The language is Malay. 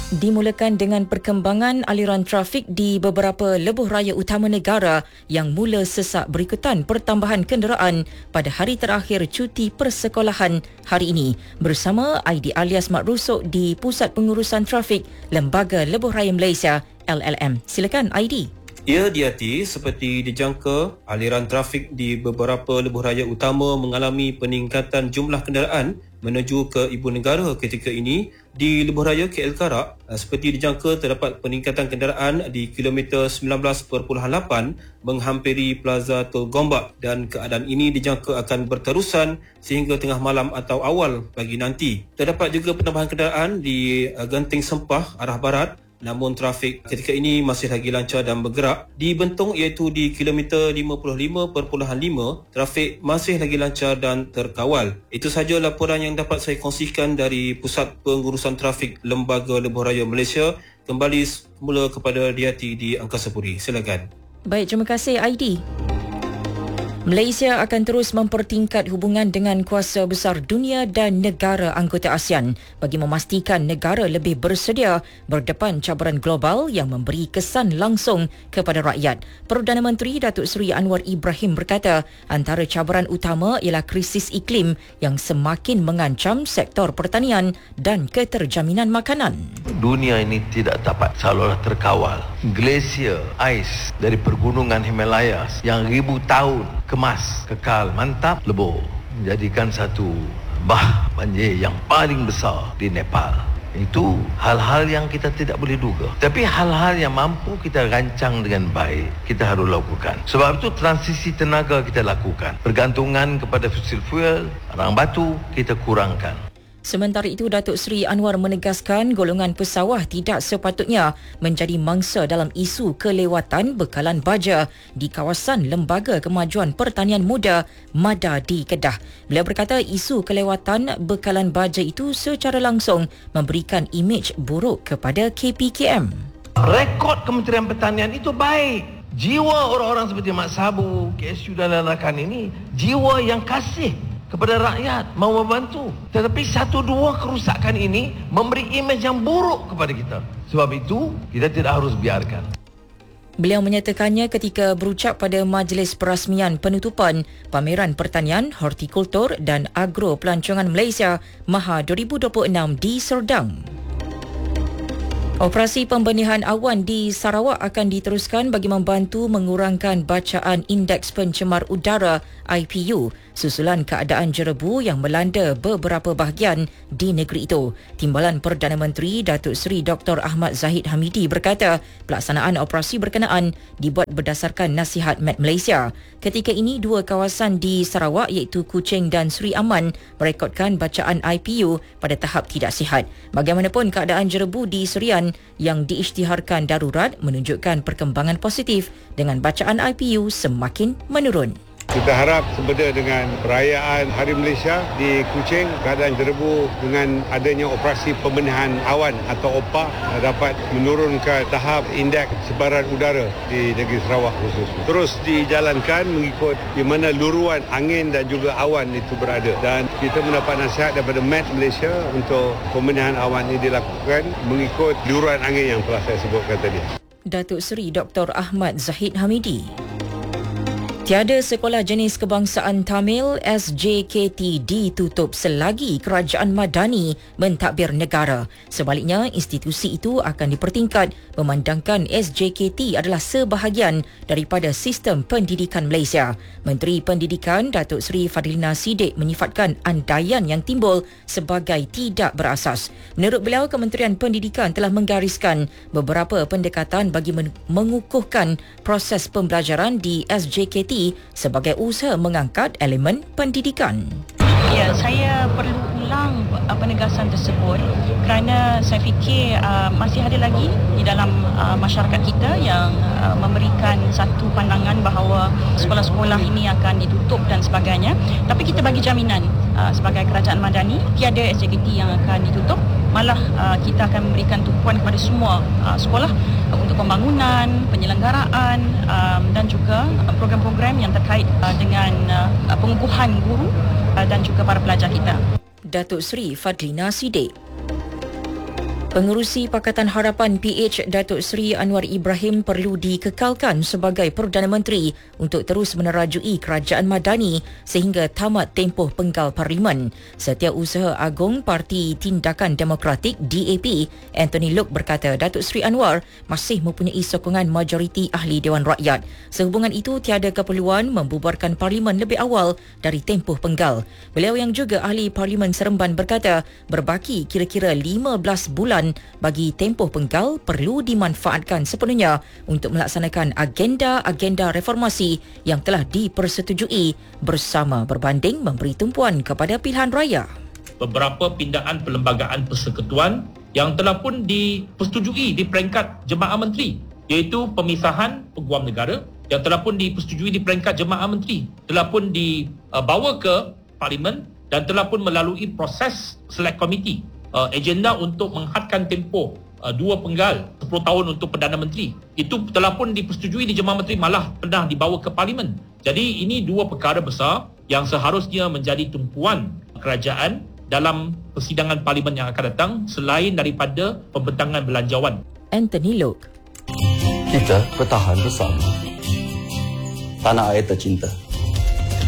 Dimulakan dengan perkembangan aliran trafik di beberapa lebuh raya utama negara yang mula sesak berikutan pertambahan kenderaan pada hari terakhir cuti persekolahan hari ini. Bersama Aidi alias Mak Rusuk di Pusat Pengurusan Trafik Lembaga Lebuh Raya Malaysia LLM. Silakan Aidi. Ya, Diati, seperti dijangka, aliran trafik di beberapa lebuh raya utama mengalami peningkatan jumlah kenderaan menuju ke ibu negara ketika ini. Di lebuh raya KL Karak, seperti dijangka terdapat peningkatan kenderaan di kilometer 19.8 menghampiri Plaza Tol Gombak dan keadaan ini dijangka akan berterusan sehingga tengah malam atau awal pagi nanti. Terdapat juga penambahan kenderaan di Genting Sempah arah barat. Namun trafik ketika ini masih lagi lancar dan bergerak. Di Bentong iaitu di kilometer 55.5, trafik masih lagi lancar dan terkawal. Itu sahaja laporan yang dapat saya kongsikan dari Pusat Pengurusan Trafik Lembaga Lebuh Raya Malaysia. Kembali semula kepada Diati di Angkasa Puri. Silakan. Baik, terima kasih Aidi. Malaysia akan terus mempertingkat hubungan dengan kuasa besar dunia dan negara anggota ASEAN bagi memastikan negara lebih bersedia berdepan cabaran global yang memberi kesan langsung kepada rakyat. Perdana Menteri Datuk Seri Anwar Ibrahim berkata antara cabaran utama ialah krisis iklim yang semakin mengancam sektor pertanian dan keterjaminan makanan. Dunia ini tidak dapat seolah terkawal. Glasier, ais dari pergunungan Himalayas yang ribu tahun kemas, kekal, mantap, lebur menjadikan satu bah banjir yang paling besar di Nepal. Itu hal-hal yang kita tidak boleh duga. Tapi hal-hal yang mampu kita rancang dengan baik, kita harus lakukan. Sebab itu transisi tenaga kita lakukan. Bergantungan kepada fosil fuel, arang batu, kita kurangkan. Sementara itu, Datuk Seri Anwar menegaskan golongan pesawah tidak sepatutnya menjadi mangsa dalam isu kelewatan bekalan baja di kawasan Lembaga Kemajuan Pertanian Muda MADA di Kedah. Beliau berkata isu kelewatan bekalan baja itu secara langsung memberikan imej buruk kepada KPKM. Rekod Kementerian Pertanian itu baik. Jiwa orang-orang seperti Mak Sabu, KSU dan lain-lain ini, jiwa yang kasih kepada rakyat, mau membantu. Tetapi satu dua kerusakan ini memberi imej yang buruk kepada kita. Sebab itu, kita tidak harus biarkan. Beliau menyatakannya ketika berucap pada majlis perasmian penutupan Pameran Pertanian, Hortikultur dan Agro Pelancongan Malaysia MAHA 2026 di Serdang. Operasi pembenihan awan di Sarawak akan diteruskan bagi membantu mengurangkan bacaan Indeks Pencemar Udara IPU susulan keadaan jerebu yang melanda beberapa bahagian di negeri itu. Timbalan Perdana Menteri Datuk Seri Dr. Ahmad Zahid Hamidi berkata pelaksanaan operasi berkenaan dibuat berdasarkan nasihat Met Malaysia. Ketika ini, dua kawasan di Sarawak iaitu Kuching dan Seri Aman merekodkan bacaan IPU pada tahap tidak sihat. Bagaimanapun, keadaan jerebu di Serian yang diisytiharkan darurat menunjukkan perkembangan positif dengan bacaan IPU semakin menurun. Kita harap sempena dengan perayaan Hari Malaysia di Kuching, keadaan jerebu dengan adanya operasi pembenihan awan atau OPA dapat menurunkan tahap indeks sebaran udara di negeri Sarawak khususnya. Terus dijalankan mengikut di mana luruan angin dan juga awan itu berada. Dan kita mendapat nasihat daripada Met Malaysia untuk pembenihan awan ini dilakukan mengikut luruan angin yang telah saya sebutkan tadi. Datuk Seri Dr. Ahmad Zahid Hamidi. Tiada sekolah jenis kebangsaan Tamil SJKT ditutup selagi Kerajaan Madani mentadbir negara. Sebaliknya, institusi itu akan dipertingkat memandangkan SJKT adalah sebahagian daripada sistem pendidikan Malaysia. Menteri Pendidikan Datuk Seri Fadlina Siddiq menyifatkan andaian yang timbul sebagai tidak berasas. Menurut beliau, Kementerian Pendidikan telah menggariskan beberapa pendekatan bagi mengukuhkan proses pembelajaran di SJKT sebagai usaha mengangkat elemen pendidikan. Ya, saya perlu ulang penegasan tersebut kerana saya fikir masih ada lagi di dalam masyarakat kita yang memberikan satu pandangan bahawa sekolah-sekolah ini akan ditutup dan sebagainya. Tapi kita bagi jaminan sebagai Kerajaan Madani, tiada SJKT yang akan ditutup. Malah kita akan memberikan tumpuan kepada semua sekolah untuk pembangunan, penyelenggaraan dan juga program-program yang terkait dengan pengukuhan guru dan juga para pelajar kita. Datuk Seri Fadlina Siddiq. Pengerusi Pakatan Harapan PH Datuk Seri Anwar Ibrahim perlu dikekalkan sebagai Perdana Menteri untuk terus menerajui Kerajaan Madani sehingga tamat tempoh penggal Parlimen. Setiausaha Agong Parti Tindakan Demokratik DAP, Anthony Loke berkata Datuk Seri Anwar masih mempunyai sokongan majoriti ahli Dewan Rakyat. Sehubungan itu, tiada keperluan membubarkan Parlimen lebih awal dari tempoh penggal. Beliau yang juga ahli Parlimen Seremban berkata berbaki kira-kira 15 bulan bagi tempoh penggal perlu dimanfaatkan sepenuhnya untuk melaksanakan agenda-agenda reformasi yang telah dipersetujui bersama berbanding memberi tumpuan kepada pilihan raya. Beberapa pindaan perlembagaan persekutuan yang telah pun dipersetujui di peringkat Jemaah Menteri, iaitu pemisahan peguam negara yang telah pun dipersetujui di peringkat Jemaah Menteri, telah pun dibawa ke Parlimen dan telah pun melalui proses Select Committee. Agenda untuk menghadkan tempoh 2 penggal 10 tahun untuk Perdana Menteri itu telah pun dipersetujui di Jemaah Menteri, malah pernah dibawa ke Parlimen. Jadi ini dua perkara besar yang seharusnya menjadi tumpuan kerajaan dalam persidangan Parlimen yang akan datang selain daripada pembentangan belanjawan. Anthony Loke. Kita bertahan bersama. Tanah air tercinta.